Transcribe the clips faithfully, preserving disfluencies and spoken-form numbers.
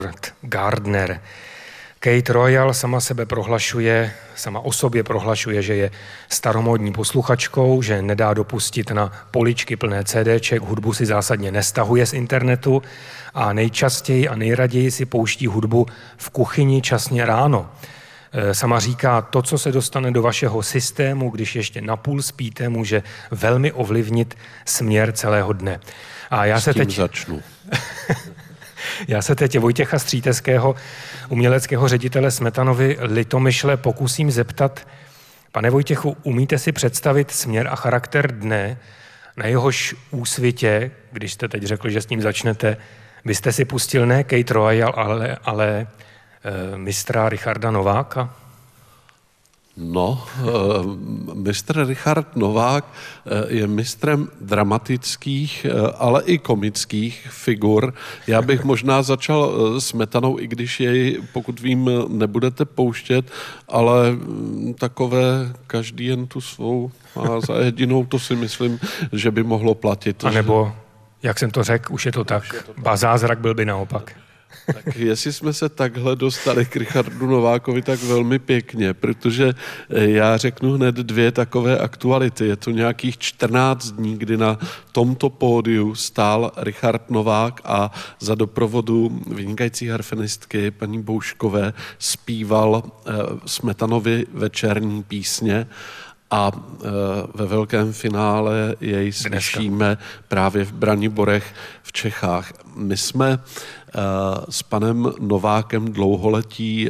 Gardner. Kate Royal sama sebe prohlašuje, sama o sobě prohlašuje, že je staromódní posluchačkou, že nedá dopustit na poličky plné CDček, hudbu si zásadně nestahuje z internetu a nejčastěji a nejraději si pouští hudbu v kuchyni časně ráno. Sama říká, to, co se dostane do vašeho systému, když ještě napůl spíte, může velmi ovlivnit směr celého dne. A já S se tím teď... začnu. Já se teď Vojtěcha Stříteského, uměleckého ředitele Smetanovy Litomyšle, pokusím zeptat, pane Vojtěchu, umíte si představit směr a charakter dne, na jehož úsvitě, když jste teď řekl, že s ním začnete, byste si pustil ne Kate Royal, ale, ale e, mistra Richarda Nováka? No, mistr Richard Novák je mistrem dramatických, ale i komických figur. Já bych možná začal Smetanou, i když jej, pokud vím, nebudete pouštět, ale takové každý jen tu svou a za jedinou, to si myslím, že by mohlo platit. A nebo, jak jsem to řekl, už je to tak, ba zázrak byl by naopak. Tak jestli jsme se takhle dostali k Richardu Novákovi, tak velmi pěkně, protože já řeknu hned dvě takové aktuality. Je to nějakých čtrnáct dní, kdy na tomto pódiu stál Richard Novák a za doprovodu vynikající harfenistky paní Bouškové zpíval Smetanovy večerní písně a ve velkém finále jej slyšíme právě v Braniborech v Čechách. My jsme s panem Novákem dlouholetí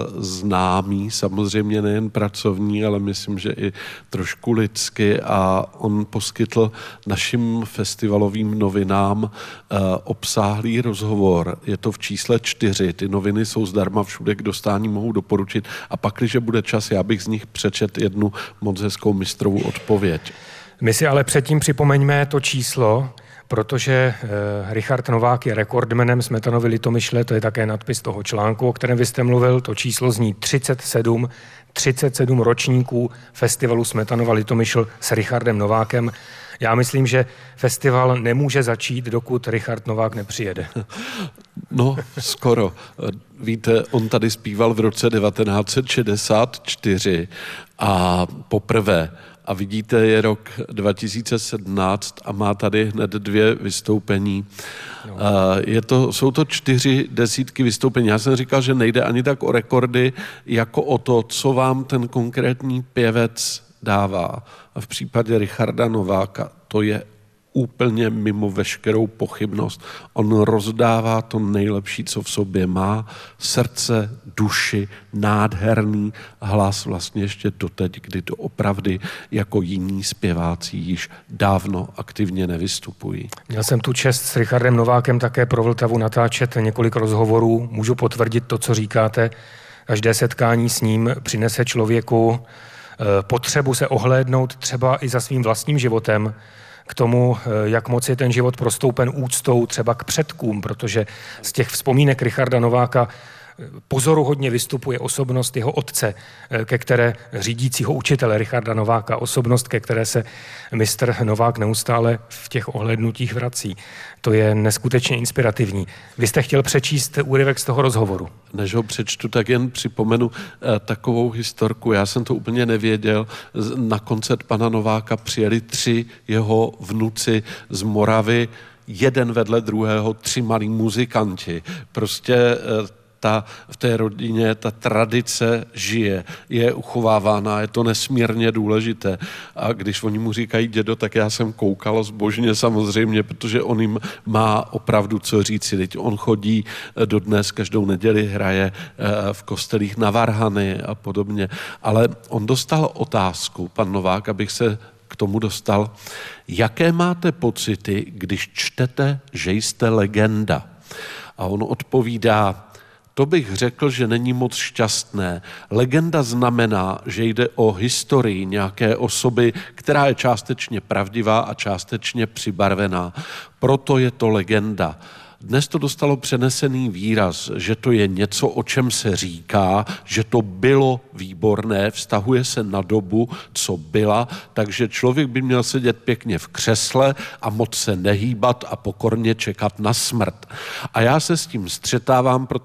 známí, samozřejmě nejen pracovní, ale myslím, že i trošku lidsky, a on poskytl našim festivalovým novinám obsáhlý rozhovor. Je to v čísle čtyři, ty noviny jsou zdarma všude, k dostání mohou doporučit, a pak, když bude čas, já bych z nich přečet jednu moc hezkou mistrovou odpověď. My si ale předtím připomeňme to číslo, protože eh, Richard Novák je rekordmenem Smetanovy Litomyšle, to je také nadpis toho článku, o kterém vy jste mluvil. To číslo zní třicet sedm, třicet sedm ročníků festivalu Smetanova Litomyšl s Richardem Novákem. Já myslím, že festival nemůže začít, dokud Richard Novák nepřijede. No, skoro. Víte, on tady zpíval v roce devatenáct set šedesát čtyři a poprvé. A vidíte, je rok dva tisíce sedmnáct a má tady hned dvě vystoupení. No. Je to, jsou to čtyři desítky vystoupení. Já jsem říkal, že nejde ani tak o rekordy, jako o to, co vám ten konkrétní pěvec dává. A v případě Richarda Nováka to je úplně mimo veškerou pochybnost. On rozdává to nejlepší, co v sobě má. Srdce, duši, nádherný hlas, vlastně ještě doteď, kdy to opravdu jako jiní zpěváci již dávno aktivně nevystupují. Měl jsem tu čest s Richardem Novákem také pro Vltavu natáčet několik rozhovorů. Můžu potvrdit to, co říkáte. Každé setkání s ním přinese člověku potřebu se ohlédnout třeba i za svým vlastním životem, k tomu, jak moc je ten život prostoupen úctou třeba k předkům, protože z těch vzpomínek Richarda Nováka pozoruhodně vystupuje osobnost jeho otce, ke které řídícího učitele Richarda Nováka, osobnost, ke které se mistr Novák neustále v těch ohlédnutích vrací. To je neskutečně inspirativní. Vy jste chtěl přečíst úryvek z toho rozhovoru. Než ho přečtu, tak jen připomenu eh, takovou historku. Já jsem to úplně nevěděl. Na koncert pana Nováka přijeli tři jeho vnuci z Moravy, jeden vedle druhého, tři malí muzikanti. Prostě eh, Ta, v té rodině ta tradice žije, je uchovávána, je to nesmírně důležité. A když oni mu říkají dědo, tak já jsem koukal zbožně samozřejmě, protože on jim má opravdu co říci. Teď on chodí dodnes, každou neděli hraje v kostelích na varhany a podobně. Ale on dostal otázku, pan Novák, abych se k tomu dostal. Jaké máte pocity, když čtete, že jste legenda? A on odpovídá: to bych řekl, že není moc šťastné. Legenda znamená, že jde o historii nějaké osoby, která je částečně pravdivá a částečně přibarvená. Proto je to legenda. Dnes to dostalo přenesený výraz, že to je něco, o čem se říká, že to bylo výborné, vztahuje se na dobu, co byla, takže člověk by měl sedět pěkně v křesle a moc se nehýbat a pokorně čekat na smrt. A já se s tím střetávám,